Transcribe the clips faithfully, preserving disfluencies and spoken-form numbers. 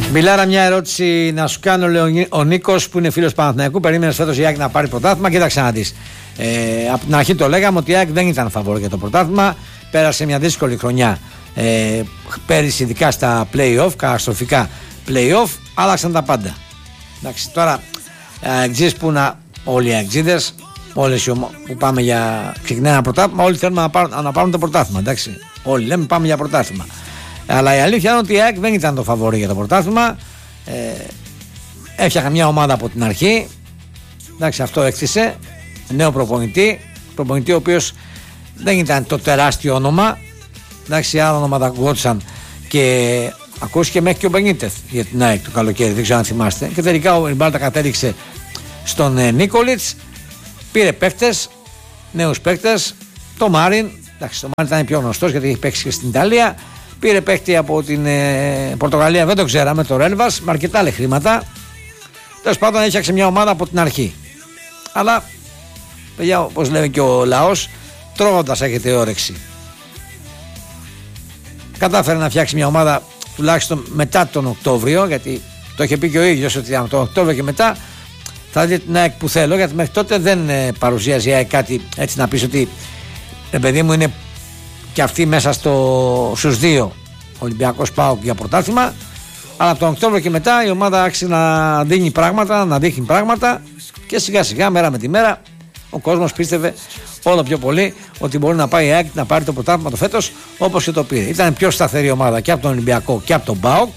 Μιλάρα, μια ερώτηση να σου κάνω, λέει ο Νίκος, που είναι φίλος Παναθηναϊκού. Περίμενες φέτος η ΑΕΚ να πάρει πρωτάθλημα? Κοίταξε να δεις. Ε, από την αρχή το λέγαμε ότι η ΑΕΚ δεν ήταν φαβορή για το πρωτάθλημα. Πέρασε μια δύσκολη χρονιά ε, πέρυσι, ειδικά στα play-off, καταστροφικά play-off. Άλλαξαν τα πάντα. Εντάξει, τώρα αεξίδες που να. Όλοι οι αεξίδες, όλες οι ομα... που πάμε για. Ξεκινάει ένα πρωτάθλημα, όλοι θέλουν να πάρουν, να πάρουν το πρωτάθλημα. Εντάξει. Όλοι λέμε πάμε για πρωτάθλημα. Αλλά η αλήθεια είναι ότι η ΑΕΚ δεν ήταν το φαβορί για το πρωτάθλημα. Ε, έφτιαχε μια ομάδα από την αρχή. Εντάξει, αυτό έκτισε. Νέο προπονητή. Προπονητή ο οποίος δεν ήταν το τεράστιο όνομα. Εντάξει, άλλα ονόματα ακουγόντουσαν και ακούστηκε μέχρι και ο Μπενίτεθ για την ΑΕΚ το καλοκαίρι. Δεν ξέρω αν θυμάστε. Και τελικά ο Μπάρτα κατέληξε στον ε, Νίκολιτς. Πήρε παίκτες, νέους παίκτες. Το Μάριν. Εντάξει, το Μάριν ήταν πιο γνωστός γιατί έχει παίξει και στην Ιταλία. Πήρε παίκτη από την ε, Πορτογαλία, δεν το ξέραμε, το Ρέλβας, με αρκετά άλλα χρήματα. Τέλος πάντων, έφτιαξε μια ομάδα από την αρχή. Αλλά, παιδιά, όπως λέει και ο λαός, τρώγοντας έχετε όρεξη. Κατάφερε να φτιάξει μια ομάδα τουλάχιστον μετά τον Οκτώβριο, γιατί το είχε πει και ο ίδιος ότι από τον Οκτώβριο και μετά θα δείτε την ΑΕΚ που θέλω, γιατί μέχρι τότε δεν ε, παρουσίαζε η ΑΕΚ κάτι έτσι να πεις ότι ε, παιδί μου είναι και αυτή μέσα στο, στους δύο, Ολυμπιακός ΠΑΟΚ για πρωτάθλημα. Αλλά από τον Οκτώβριο και μετά η ομάδα άρχισε να δίνει πράγματα, να δείχνει πράγματα και σιγά σιγά, μέρα με τη μέρα, ο κόσμος πίστευε όλο πιο πολύ ότι μπορεί να πάει η ΑΕΚ να πάρει το πρωτάθλημα το φέτος, όπως και το πήρε. Ήταν πιο σταθερή ομάδα και από τον Ολυμπιακό και από τον ΠΑΟΚ.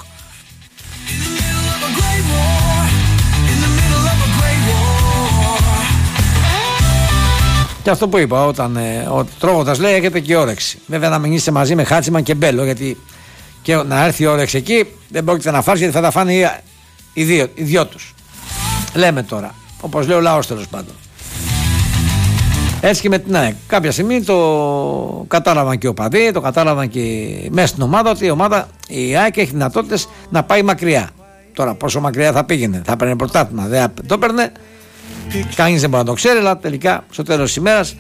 Και αυτό που είπα, όταν ε, ο τρώγοντας λέει έχετε και όρεξη. Βέβαια να μην είστε μαζί με Χάτσιμαν και Μπέλο, γιατί και να έρθει η όρεξη εκεί δεν πρόκειται να φάρει, γιατί θα τα φάνε οι, οι, δύο, οι δυο τους. Λέμε τώρα, όπως λέει ο λαός τέλος πάντων. Έτσι και με την ΑΕΚ. Κάποια στιγμή το κατάλαβαν και οι οπαδοί, το κατάλαβαν και μέσα στην ομάδα ότι η ομάδα, η ΑΕΚ έχει δυνατότητες να πάει μακριά. Τώρα πόσο μακριά θα πήγαινε, θα παίρνει πρωτάθλημα, δεν το παίρνε. Κανείς δεν μπορεί να το ξέρει, αλλά τελικά στο τέλος της ημέρας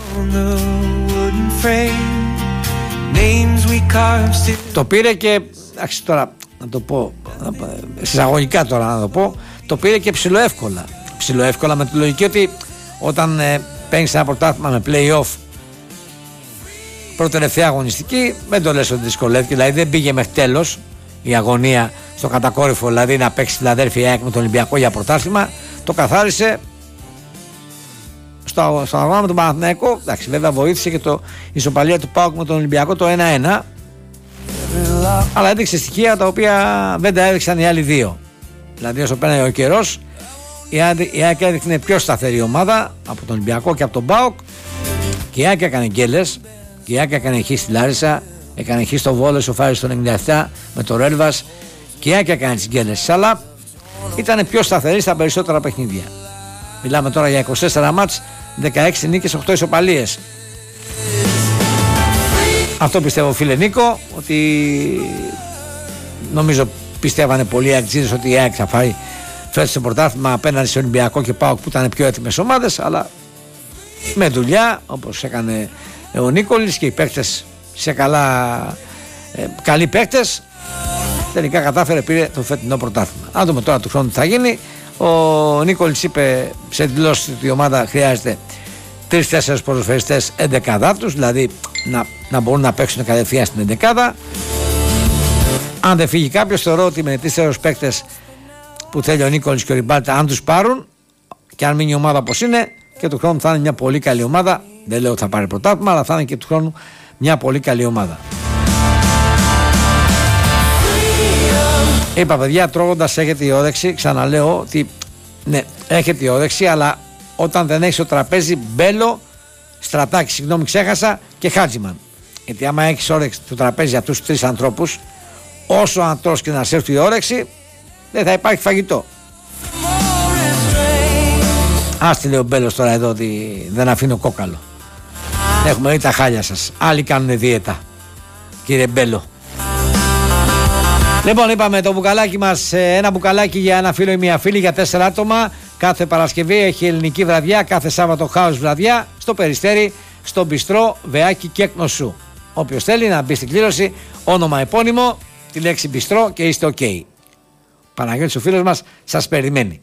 το πήρε και άξι, τώρα να το πω συσσαγωγικά τώρα να το πω το πήρε και ψιλοεύκολα ψιλοεύκολα με τη λογική ότι όταν ε, παίρνεις ένα πρωτάθλημα με play-off πρώτη-τελευταία αγωνιστική, δεν το λες ότι δυσκολεύτηκε, δηλαδή δεν πήγε μέχρι τέλος η αγωνία στο κατακόρυφο, δηλαδή να παίξει Φιλαδέλφια ΑΕΚ με τον Ολυμπιακό για πρωτάθλημα, το καθάρισε στο, στο αγώνα με τον Παναθηναϊκό. Εντάξει, βέβαια βοήθησε και το ισοπαλία του ΠΑΟΚ με τον Ολυμπιακό το ένα ένα, αλλά έδειξε στοιχεία τα οποία δεν τα έδειξαν οι άλλοι δύο. Δηλαδή όσο πέρασε ο καιρός η ΑΕΚ έδειχνε πιο σταθερή ομάδα από τον Ολυμπιακό και από τον ΠΑΟΚ, και η ΑΕΚ έκανε γκέλες, και η ΑΕΚ έκανε χ στη Λάρισα, έκανε χ στο Βόλο, στο Φάρι στο ενενήντα επτά με το Ρέλβας, και η ΑΕΚ έκανε τις γκέλες, αλλά ήταν πιο σταθερή στα περισσότερα παιχνίδια. Μιλάμε τώρα για είκοσι τέσσερα μάτς, δεκαέξι νίκες, οκτώ ισοπαλίες. Αυτό πιστεύω, φίλε Νίκο, ότι νομίζω πιστεύανε πολλοί αεξίδες ότι η ΑΕΚ θα φάει φέτος το πρωτάθλημα απέναντι σε Ολυμπιακό και ΠΑΟΚ που ήταν πιο έτοιμες ομάδες, αλλά με δουλειά όπως έκανε ο Νίκολης και οι παίκτες σε καλά, ε, καλοί παίκτες, τελικά κατάφερε, πήρε το φετινό πρωτάθλημα. Αν δούμε τώρα του χρόνου τι θα γίνει. Ο Νίκολης είπε σε δηλώσεις ότι η ομάδα χρειάζεται τρεις-τέσσερις ποδοσφαιριστές εντεκαδάτους, δηλαδή να, να μπορούν να παίξουν κατευθείαν στην εντεκάδα. Αν δεν φύγει κάποιος, θεωρώ ότι με τέσσερις παίκτες που θέλει ο Νίκολης και ο Ριμπάλτα, αν τους πάρουν και αν μείνει η ομάδα όπως είναι, και του χρόνου θα είναι μια πολύ καλή ομάδα. Δεν λέω ότι θα πάρει πρωτάθλημα, αλλά θα είναι και του χρόνου μια πολύ καλή ομάδα. Είπα, παιδιά, τρώγοντας έχετε η όρεξη. Ξαναλέω ότι ναι, έχετε η όρεξη, αλλά όταν δεν έχεις στο τραπέζι Μπέλο, Στρατάκη, συγγνώμη ξέχασα, και Χάτζιμαν. Γιατί άμα έχεις όρεξη στο τραπέζι για αυτούς τους τρεις ανθρώπους, όσο αν τρως και να σε έρθει η όρεξη, δεν θα υπάρχει φαγητό. Άστι, λέει ο Μπέλος τώρα εδώ, ότι δεν αφήνω κόκαλο. Έχουμε δει τα χάλια σας. Άλλοι κάνουν δίαιτα, κύριε Μπέλο. Λοιπόν, είπαμε το μπουκαλάκι μας, ένα μπουκαλάκι για ένα φίλο ή μια φίλη για τέσσερα άτομα. Κάθε Παρασκευή έχει ελληνική βραδιά, κάθε Σάββατο χάος βραδιά, στο Περιστέρι, στο Μπιστρό, Βεάκι και Κνωσού. Όποιος θέλει να μπει στην κλήρωση, όνομα, επώνυμο, τη λέξη Μπιστρό και είστε ok. Παναγιώτης ο φίλος μας σας περιμένει.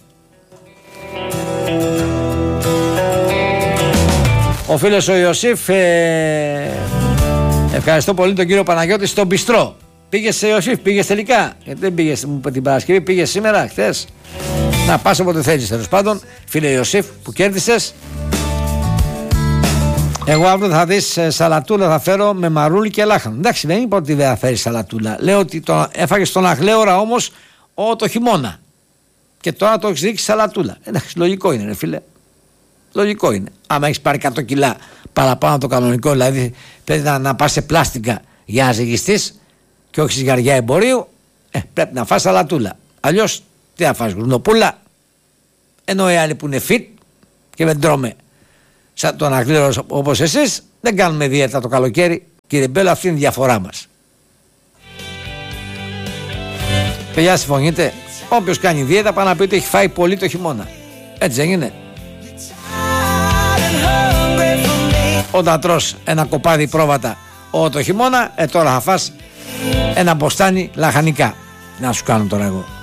Ο φίλος ο Ιωσήφ, ε, ευχαριστώ πολύ τον κύριο Παναγιώτη στον Μπιστρό. Πήγες σε Ιωσήφ, πήγες τελικά? Γιατί δεν πήγες την Παρασκευή, πήγες σήμερα, χθες? Να πας όποτε θέλεις, τέλος πάντων, φίλε Ιωσήφ, που κέρδισες. Εγώ αύριο θα δεις σαλατούλα, θα φέρω με μαρούλι και λάχανο. Εντάξει, δεν είπα ότι δεν θα φέρεις σαλατούλα. Λέω ότι το, έφαγες τον αγλέωρα όμως ο, το χειμώνα. Και τώρα το έχεις δείξει σαλατούλα. Εντάξει, λογικό είναι, ρε φίλε. Λογικό είναι. Άμα έχεις πάρει εκατό κιλά παραπάνω το κανονικό, δηλαδή πρέπει να, να πας σε πλάστικα για να ζυγιστείς και όχι σιγαριά εμπορίου, ε, πρέπει να φας σαλατούλα. Αλλιώς τι θα φας, γουρνοπούλα? Ενώ οι άλλοι που είναι fit και δεν τρώμε σαν τον αγλέωρο όπως εσείς, δεν κάνουμε δίαιτα το καλοκαίρι. Κύριε Μπέλο, αυτή είναι η διαφορά μας. Παιδιά, συμφωνείτε? Όποιος κάνει δίαιτα πάει να πει ότι έχει φάει πολύ το χειμώνα. Έτσι δεν είναι? Όταν τρως ένα κοπάδι πρόβατα όλο το χειμώνα, ε τώρα θα φας ένα μποστάνι λαχανικά. Να σου κάνω τώρα εγώ.